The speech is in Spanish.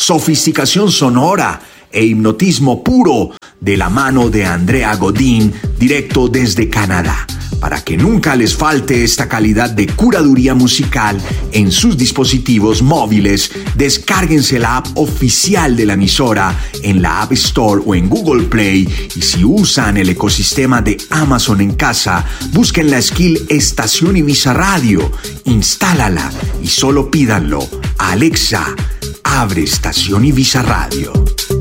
sofisticación sonora e hipnotismo puro de la mano de Andrea Godin, directo desde Canadá. Para que nunca les falte esta calidad de curaduría musical en sus dispositivos móviles, descárguense la app oficial de la emisora en la App Store o en Google Play, y si usan el ecosistema de Amazon en casa, busquen la skill Estación Ibiza Radio, instálala y solo pídanlo: Alexa, abre Estación Ibiza Radio.